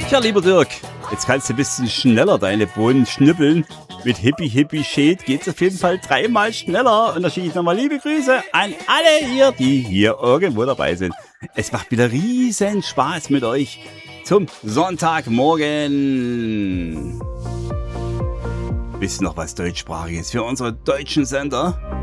Tja, lieber Dirk, jetzt kannst du ein bisschen schneller deine Bohnen schnippeln. Mit Hippie Hippie Shade geht's auf jeden Fall 3-mal schneller. Und da schicke ich nochmal liebe Grüße an alle ihr, die hier irgendwo dabei sind. Es macht wieder riesen Spaß mit euch zum Sonntagmorgen. Wisst ihr noch was Deutschsprachiges für unsere deutschen Sender?